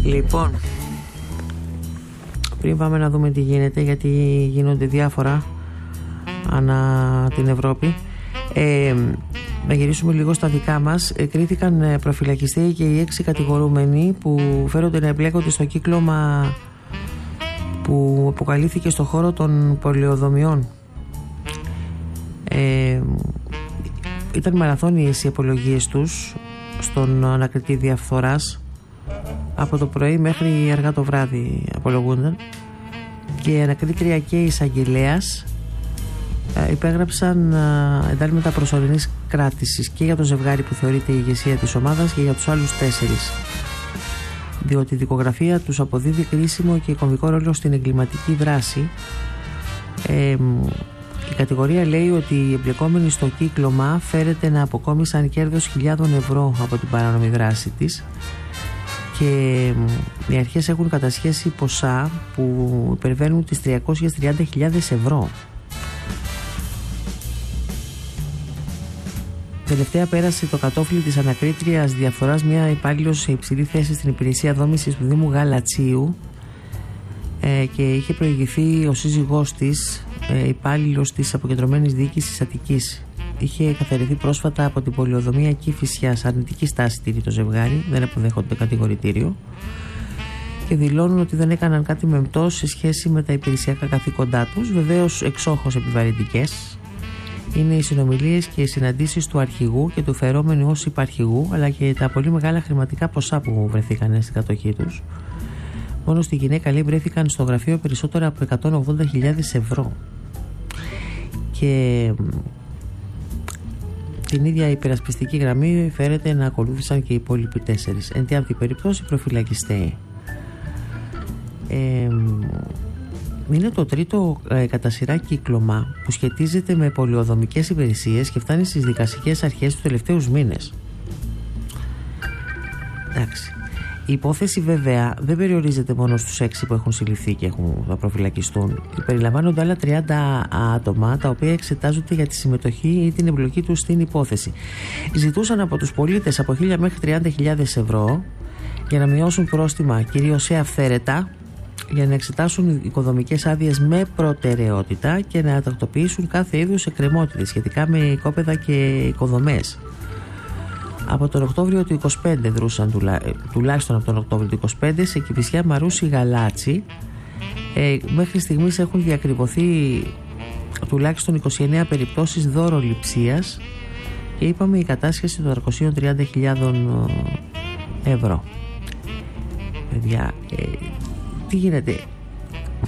Λοιπόν, πριν πάμε να δούμε τι γίνεται, γιατί γίνονται διάφορα ανά την Ευρώπη, να γυρίσουμε λίγο στα δικά μας. Κρίθηκαν προφυλακιστέοι και οι 6 κατηγορούμενοι που φέρονται να εμπλέκονται στο κύκλωμα που αποκαλύφθηκε στο χώρο των πολεοδομιών. Ήταν μαραθώνιες οι απολογίες τους στον ανακριτή διαφθοράς. Από το πρωί μέχρι αργά το βράδυ απολογούνταν, και η ανακρίτρια και η εισαγγελέας υπέγραψαν εντάλματα προσωρινής κράτησης και για το ζευγάρι που θεωρείται η ηγεσία της ομάδας και για τους άλλους 4, διότι η δικογραφία τους αποδίδει κρίσιμο και κομβικό ρόλο στην εγκληματική δράση. Η κατηγορία λέει ότι οι εμπλεκόμενοι στο κύκλωμα φέρεται να αποκόμισαν κέρδος χιλιάδων ευρώ από την παράνομη δράση της, και οι αρχές έχουν κατασχέσει ποσά που υπερβαίνουν τις 330.000 ευρώ. Τελευταία πέρασε το κατόφλι της ανακρίτριας διαφθοράς μια υπάλληλος σε υψηλή θέση στην υπηρεσία δόμησης του Δήμου Γαλατσίου, και είχε προηγηθεί ο σύζυγός της, υπάλληλος της αποκεντρωμένης διοίκησης Αττικής. Είχε καθαρριθεί πρόσφατα από την πολεοδομία Κηφισιάς. Αρνητική στάση τηρεί το ζευγάρι, δεν αποδέχονται κατηγορητήριο και δηλώνουν ότι δεν έκαναν κάτι μεμπτό σε σχέση με τα υπηρεσιακά καθήκοντά τους. Βεβαίως εξόχως επιβαρυντικές είναι οι συνομιλίες και οι συναντήσεις του αρχηγού και του φερόμενου ως υπαρχηγού, αλλά και τα πολύ μεγάλα χρηματικά ποσά που βρεθήκαν στην κατοχή τους. Μόνο στη γυναίκα, λέει, βρέθηκαν στο γραφείο περισσότερα από 180.000 ευρώ. Και την ίδια υπερασπιστική γραμμή φέρεται να ακολούθησαν και οι υπόλοιποι 4. Εν τη αυτή περίπτωση προφυλακιστέοι. Είναι το τρίτο κατά σειρά κύκλωμα που σχετίζεται με πολεοδομικές υπηρεσίες και φτάνει στις δικαστικές αρχές τους τελευταίους μήνες. Εντάξει. Η υπόθεση βέβαια δεν περιορίζεται μόνο στους 6 που έχουν συλληφθεί και θα προφυλακιστούν. Περιλαμβάνονται άλλα 30 άτομα τα οποία εξετάζονται για τη συμμετοχή ή την εμπλοκή τους στην υπόθεση. Ζητούσαν από τους πολίτες από 1.000 μέχρι 30.000 ευρώ για να μειώσουν πρόστιμα κυρίως σε αυθαίρετα, για να εξετάσουν οικοδομικές άδειες με προτεραιότητα και να τακτοποιήσουν κάθε είδους εκκρεμότητες σχετικά με οικόπεδα και οικοδομές. Από τον Οκτώβριο του 25 δρούσαν, τουλάχιστον από τον Οκτώβριο του 25, σε Κηφισιά, Μαρούσι, Γαλάτσι. Μέχρι στιγμής έχουν διακριβωθεί τουλάχιστον 29 περιπτώσεις δωροληψίας και είπαμε η κατάσχεση των 330.000 ευρώ. Παιδιά, τι γίνεται?